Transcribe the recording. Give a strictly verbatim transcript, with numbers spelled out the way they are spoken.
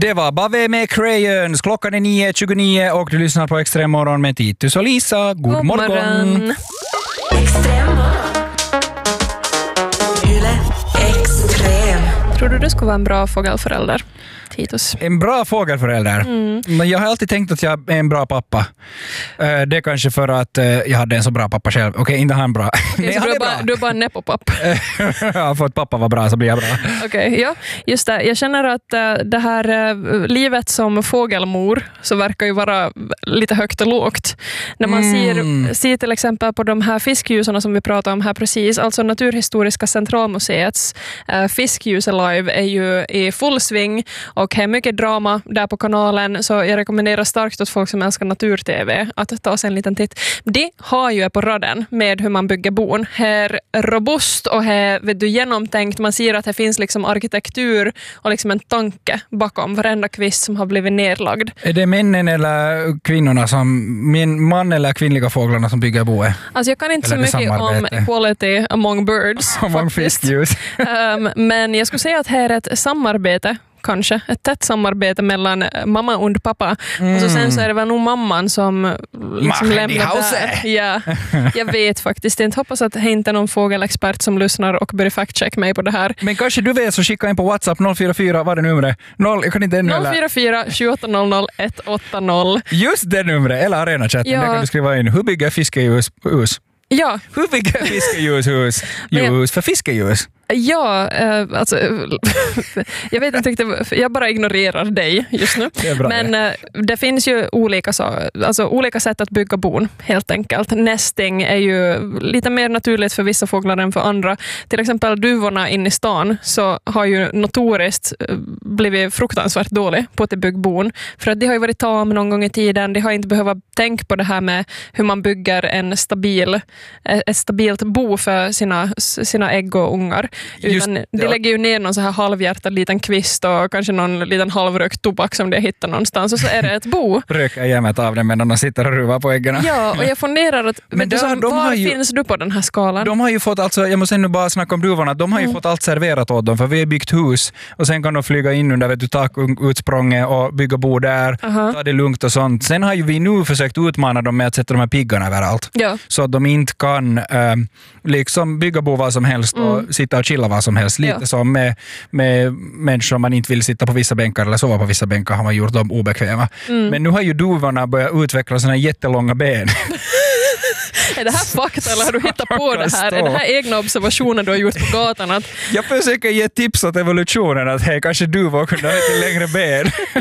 Det var Bave med Crayons. Klockan är nio tjugonio och du lyssnar på Extrem morgon med Titus och Lisa. God, God morgon. morgon. Extrem. Yle Extrem. Tror du du skulle vara en bra fågelförälder, Titus? En bra fågelförälder? Mm. Men jag har alltid tänkt att jag är en bra pappa. Det är kanske för att jag hade en så bra pappa själv. Okej, okay, inte han bra. Okay, Nej, han du, är bara, du är bara en nepopapp. Ja, för att pappa var bra så blir jag bra. Okej, okay, ja. Just det. Jag känner att det här livet som fågelmor så verkar ju vara lite högt och lågt. När man mm. ser, ser till exempel på de här fiskljusarna som vi pratade om här precis, alltså Naturhistoriska centralmuseets äh, fiskljuselive är ju i full sving och har mycket drama där på kanalen, så jag rekommenderar starkt åt folk som älskar natur-tv att ta sig en liten titt. Det har ju på raden med hur man bygger bon. Här robust och här vet du, genomtänkt. Man ser att det finns liksom arkitektur och liksom en tanke bakom varenda kvist som har blivit nedlagd. Är det männen eller kvinnorna som, min man eller kvinnliga fåglarna som bygger boet? Alltså jag kan inte eller så mycket om equality among birds. Among fiskljus. um, men jag skulle säga att här är ett samarbete. Kanske. Ett tätt samarbete mellan mamma och pappa. Mm. Och så sen så är det väl nog mamman som liksom lämnar där. Ja, jag vet faktiskt inte. Hoppas att det inte är någon fågelexpert som lyssnar och börjar fact-check mig på det här. Men kanske du vet så skicka in på WhatsApp noll fyra fyra, vad är det numret? noll, jag kan inte noll fyra fyra sju åtta noll noll ett åtta noll. Just det numret, eller arenachatten. Ja. Där kan du skriva in. Hur bygger fiskeljus hus? Ja. Hur bygger fiskeljus hus? Ljus för fiskeljus? Ja, äh, alltså jag vet inte riktigt, jag bara ignorerar dig just nu. Det är bra, men äh, det finns ju olika, så, alltså, olika sätt att bygga bon helt enkelt. Nesting är ju lite mer naturligt för vissa fåglar än för andra. Till exempel duvorna inne i stan så har ju notoriskt blivit fruktansvärt dålig på att bygga bon. För att de har ju varit tam någon gång i tiden. De har inte behövt tänka på det här med hur man bygger en stabil, ett stabilt bo för sina, sina ägg och ungar. Utan Just, de lägger ju ner någon så här halvhjärtad liten kvist och kanske någon liten halvrökt tobak som de hittar någonstans och så är det ett bo. Röka jämmet av dem medan de sitter och ruvar på äggen. Ja, och jag funderar att men där, som, de var ju, finns du på den här skalan? De har ju fått, alltså, jag måste nu bara snacka om duvorna, de har ju mm. fått allt serverat åt dem för vi har byggt hus och sen kan de flyga in under vet du, takutsprånget och bygga bo där, uh-huh. ta det lugnt och sånt. Sen har ju vi nu försökt utmana dem med att sätta de här piggarna överallt. Ja. Så att de inte kan äh, liksom bygga bo vad som helst och mm. sitta och chilla vad som helst. Lite ja. som med, med människor man inte vill sitta på vissa bänkar eller sova på vissa bänkar har man gjort dem obekväma. Mm. Men nu har ju duvorna börjat utveckla såna jättelånga ben. Är det här fakta eller har du hittat på det här? Är det här egna observationer du har gjort på gatan? Att... Jag försöker ge tips åt evolutionen att hej, kanske duvor kunde ha lite längre ben.